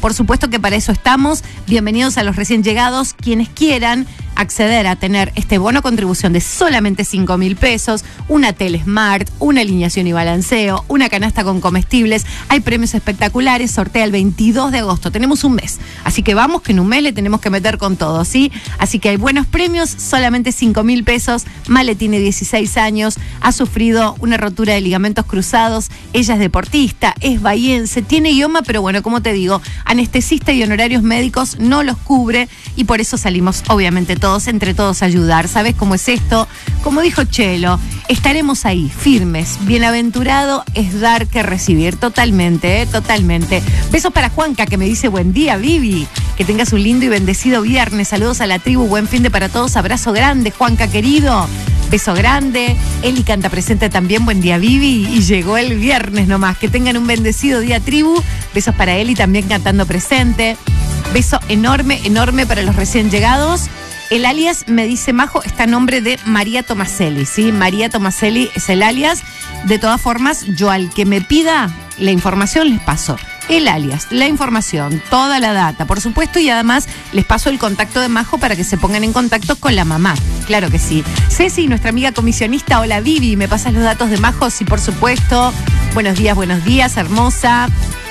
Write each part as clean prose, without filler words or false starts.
Por supuesto que para eso estamos. Bienvenidos a los recién llegados. Quienes quieran acceder a tener este bono contribución de solamente 5.000 pesos, una tele Smart, una alineación y balanceo, una canasta con comestibles. Hay premios espectaculares, sortea el 22 de agosto. Tenemos un mes, así que vamos que en un mes le tenemos que meter con todo, ¿sí? Así que hay buenos premios, solamente 5.000 pesos. Male tiene 16 años, ha sufrido una rotura de ligamentos cruzados, ella es deportista, es bahiense, tiene idioma, pero bueno, como te digo, anestesista y honorarios médicos no los cubre y por eso salimos, obviamente, todos, entre todos a ayudar. ¿Sabes cómo es esto? Como dijo Chelo, estaremos ahí, firmes. Bienaventurado es dar que recibir. Totalmente, totalmente. Besos para Juanca, que me dice buen día, Vivi. Que tengas un lindo y bendecido viernes. Saludos a la tribu, buen fin de para todos. Abrazo grande, Juanca querido. Beso grande. Eli canta presente también, buen día, Vivi. Y llegó el viernes nomás. Que tengan un bendecido día, tribu. Besos para Eli también cantando presente. Beso enorme, enorme para los recién llegados. El alias, me dice Majo, está a nombre de María Tomaselli, ¿sí? María Tomaselli es el alias. De todas formas, yo al que me pida la información les paso el alias, la información, toda la data, por supuesto, y además les paso el contacto de Majo para que se pongan en contacto con la mamá. Claro que sí. Ceci, nuestra amiga comisionista, hola Vivi, ¿me pasas los datos de Majo? Sí, por supuesto. Buenos días, hermosa.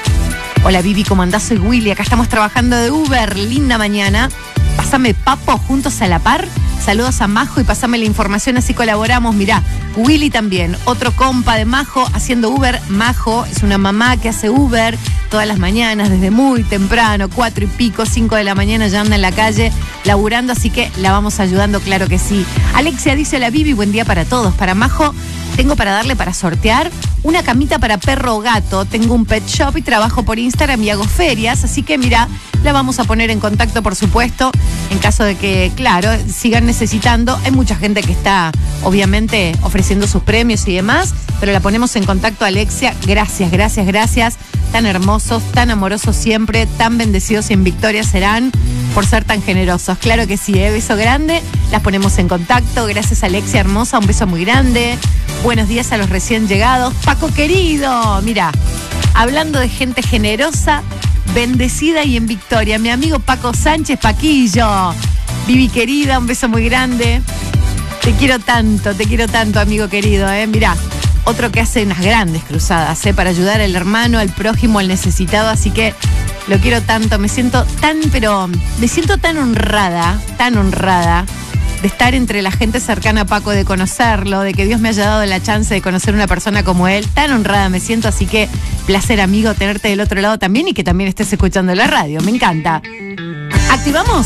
Hola Vivi, ¿cómo andás? Soy Willy, acá estamos trabajando de Uber, linda mañana. Pásame Papo juntos a la par. Saludos a Majo y pasame la información, así colaboramos. Mirá, Willy también, otro compa de Majo haciendo Uber. Majo es una mamá que hace Uber todas las mañanas, desde muy temprano, 4 y pico, 5 de la mañana, ya anda en la calle laburando, así que la vamos ayudando, claro que sí. Alexia dice, la Vivi, buen día para todos. Para Majo, tengo para darle para sortear una camita para perro o gato. Tengo un pet shop y trabajo por Instagram y hago ferias, así que mira, la vamos a poner en contacto, por supuesto, en caso de que, claro, sigan necesitando. Hay mucha gente que está, obviamente, ofreciendo sus premios y demás, pero la ponemos en contacto, Alexia. Gracias, gracias, gracias. Tan hermosos, tan amorosos siempre, tan bendecidos y en victoria serán por ser tan generosos. Claro que sí, beso grande. Las ponemos en contacto. Gracias, Alexia, hermosa. Un beso muy grande. Buenos días a los recién llegados. Paco querido, mira, hablando de gente generosa, bendecida y en victoria, mi amigo Paco Sánchez, Paquillo. Vivi querida, un beso muy grande. Te quiero tanto, amigo querido, Mirá, otro que hace unas grandes cruzadas, para ayudar al hermano, al prójimo, al necesitado, así que lo quiero tanto, me siento tan honrada de estar entre la gente cercana a Paco, de conocerlo, de que Dios me haya dado la chance de conocer una persona como él. Tan honrada me siento, así que placer, amigo, tenerte del otro lado también y que también estés escuchando la radio. Me encanta. Activamos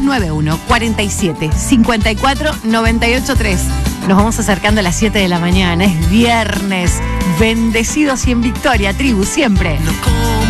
291-47-54-98-3. Nos vamos acercando a las 7 de la mañana. Es viernes. Bendecidos y en victoria, tribu, siempre.